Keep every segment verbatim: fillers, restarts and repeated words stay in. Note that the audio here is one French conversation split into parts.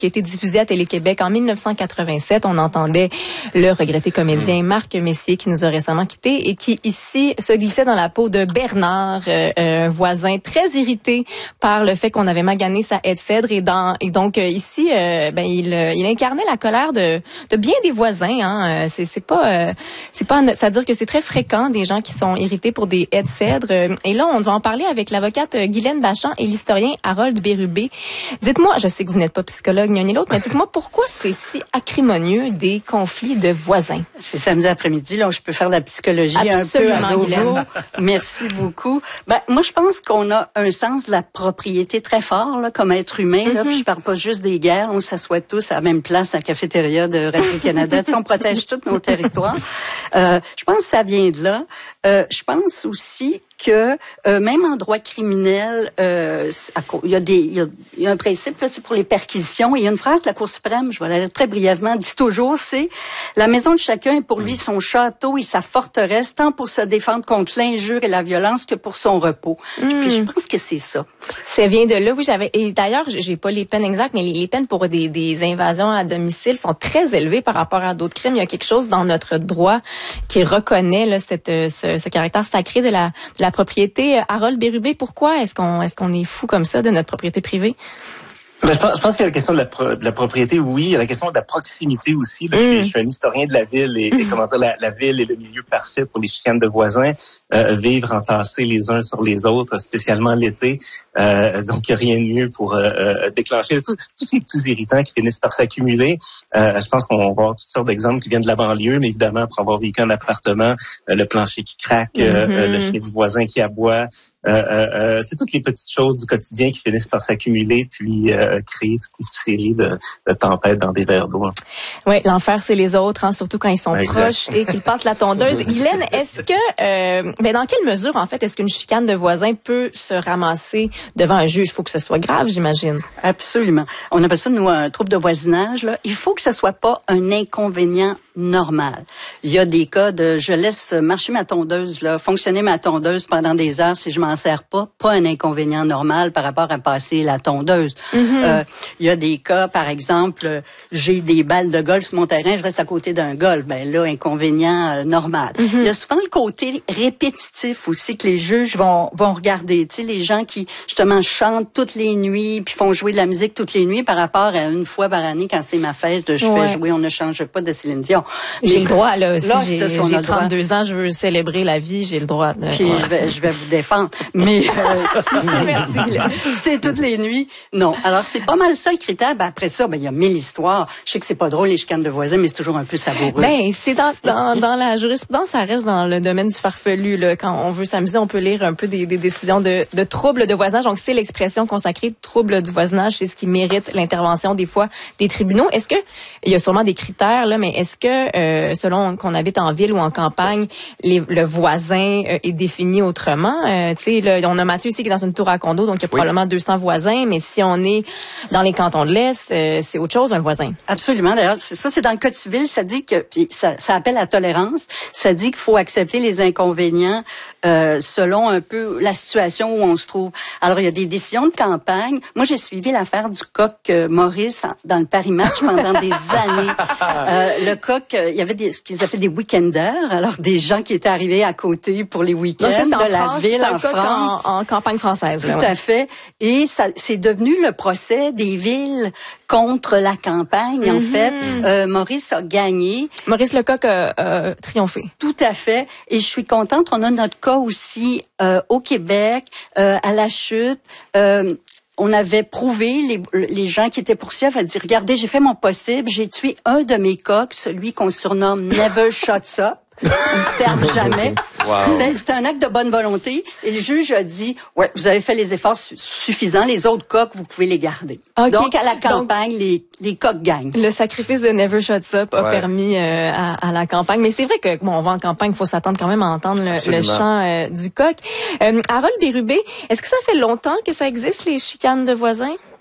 qui a été diffusé à Télé-Québec en mille neuf cent quatre-vingt-sept. On entendait le regretté comédien Marc Messier qui nous a récemment quittés et qui ici se glissait dans la peau de Bernard, euh, un voisin très irrité par le fait qu'on avait magané sa haie de cèdre et, dans, et donc euh, ici, euh, ben il, il incarnait la colère de, de bien des voisins. Hein. C'est, c'est pas, euh, c'est pas, c'est-à-dire que c'est très fréquent des gens qui sont irrités pour des haies de cèdre. Et là, on va en parler avec l'avocate Guylaine Bachand et l'historien Harold Bérubé. Dites-moi, je sais que vous n'êtes pas psychologue ni un ni l'autre, mais dites-moi pourquoi c'est si acrimonieux des conflits de voisins. C'est samedi après-midi, là, je peux faire de la psychologie Absolument, un peu à Guylaine. Merci beaucoup. Ben, moi, je pense qu'on a un sens de la propriété très fort, là, comme être humain, là, mm-hmm. Puis je parle pas juste des guerres, on s'assoit tous à la même place à la cafétéria de Radio-Canada, tu sais, on protège tous nos territoires. Euh, je pense que ça vient de là. Euh, je pense aussi que euh, même en droit criminel, euh, il y a des, il y a, il y a un principe là, pour les perquisitions. Il y a une phrase de la Cour suprême, je vais la lire très brièvement, dit toujours, c'est la maison de chacun est pour lui son château et sa forteresse, tant pour se défendre contre l'injure et la violence que pour son repos. Mm. Puis je pense que c'est ça. Ça vient de là, oui. J'avais et d'ailleurs, j'ai pas les peines exactes, mais les, les peines pour des, des invasions à domicile sont très élevées par rapport à d'autres crimes. Il y a quelque chose dans notre droit qui reconnaît là cette ce, ce caractère sacré de la de la propriété. Harold Bérubé, pourquoi est-ce qu'on est-ce qu'on est fou comme ça de notre propriété privée? Ben, je pense, je pense qu'il y a la question de la, pro, de la propriété, oui. Il y a la question de la proximité aussi. Là, mm. je, suis, je suis un historien de la ville et, et comment dire, la, la ville est le milieu parfait pour les chicanes de voisins. Euh, vivre entassés les uns sur les autres, spécialement l'été. Euh, donc, il n'y a rien de mieux pour euh, déclencher tout, tous ces petits irritants qui finissent par s'accumuler. Euh, je pense qu'on va avoir toutes sortes d'exemples qui viennent de la banlieue, mais évidemment, pour avoir vécu un appartement, euh, le plancher qui craque, euh, mm-hmm. le chien du voisin qui aboie, euh, euh, c'est toutes les petites choses du quotidien qui finissent par s'accumuler, puis euh, créer toute une série de, de tempêtes dans des verres d'eau. Hein. Oui, l'enfer, c'est les autres, hein, surtout quand ils sont exact. Proches et qu'ils passent la tondeuse. Guylaine, est-ce que, euh, ben dans quelle mesure, en fait, est-ce qu'une chicane de voisins peut se ramasser devant un juge? Il faut que ce soit grave, j'imagine. Absolument. On appelle ça, nous, un trouble de voisinage. Là. Il faut que ce soit pas un inconvénient normal. Il y a des cas de je laisse marcher ma tondeuse, là, fonctionner ma tondeuse pendant des heures si je m'en sers pas, pas un inconvénient normal par rapport à passer la tondeuse. Mm-hmm. Euh, il y a des cas, par exemple, j'ai des balles de golf sur mon terrain, je reste à côté d'un golf, ben là, inconvénient euh, normal. Mm-hmm. Il y a souvent le côté répétitif aussi que les juges vont vont regarder, tu sais, les gens qui justement chantent toutes les nuits puis font jouer de la musique toutes les nuits par rapport à une fois par année quand c'est ma fête, je ouais. fais jouer On ne change pas de Céline Dion. J'ai le droit, là. Si là, j'ai, j'ai trente-deux ans, je veux célébrer la vie, j'ai le droit. De... Puis je vais, je vais vous défendre. Mais euh, si c'est, c'est toutes les nuits, non. Alors, c'est pas mal ça, le critère. Ben, après ça, ben il y a mille histoires. Je sais que c'est pas drôle, les chicanes de voisins, mais c'est toujours un peu savoureux. Ben, c'est dans, dans, dans la jurisprudence, ça reste dans le domaine du farfelu, là. Quand on veut s'amuser, on peut lire un peu des, des décisions de, de troubles de voisinage. Donc, c'est l'expression consacrée, troubles du voisinage. C'est ce qui mérite l'intervention, des fois, des tribunaux. Est-ce que, il y a sûrement des critères, là, mais est-ce que, Euh, selon qu'on habite en ville ou en campagne, les, le voisin euh, est défini autrement. Euh, tu sais, on a Mathieu ici qui est dans une tour à condo, donc il y a oui. probablement deux cents voisins, mais si on est dans les cantons de l'Est, euh, c'est autre chose, un voisin. Absolument. D'ailleurs, c'est ça, c'est dans le Code civil, ça dit que, puis ça, ça appelle à la tolérance, ça dit qu'il faut accepter les inconvénients euh, selon un peu la situation où on se trouve. Alors, il y a des décisions de campagne. Moi, j'ai suivi l'affaire du coq euh, Maurice dans le Paris Match pendant des années. Euh, le coq, il y avait des, ce qu'ils appelaient des week-enders, alors des gens qui étaient arrivés à côté pour les week-ends de la France, ville en France. En, en campagne française. Tout là, à ouais. fait. Et ça, c'est devenu le procès des villes contre la campagne. Mm-hmm. En fait, euh, Maurice a gagné. Maurice Lecoq a euh, triomphé. Tout à fait. Et je suis contente. On a notre cas aussi euh, au Québec, euh, à la Chute. Euh, On avait prouvé, les, les gens qui étaient poursuivis avaient dit, regardez, j'ai fait mon possible, j'ai tué un de mes coqs, celui qu'on surnomme Never Shuts Up. Il se ferme jamais. Wow. C'était, c'était un acte de bonne volonté. Et le juge a dit, ouais, vous avez fait les efforts su- suffisants. Les autres coqs, vous pouvez les garder. Okay. Donc, à la campagne, Donc, les, les coqs gagnent. Le sacrifice de Never Shuts Up a ouais. permis euh, à, à la campagne. Mais c'est vrai que, bon, on va en campagne, il faut s'attendre quand même à entendre le, le chant euh, du coq. Euh, Harold Bérubé, est-ce que ça fait longtemps que ça existe, les chicanes de voisins?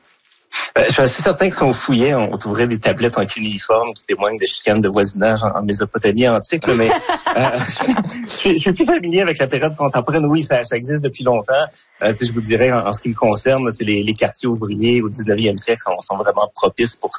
Ben, je suis assez certain que si on fouillait, on trouverait des tablettes en cunéiforme qui témoignent de chicanes de voisinage en, en Mésopotamie antique. Là, mais euh, je, je suis plus familier avec la période contemporaine. Oui, ça, ça existe depuis longtemps. Euh, je vous dirais, en, en ce qui me concerne, les, les quartiers ouvriers au dix-neuvième siècle sont, sont vraiment propices pour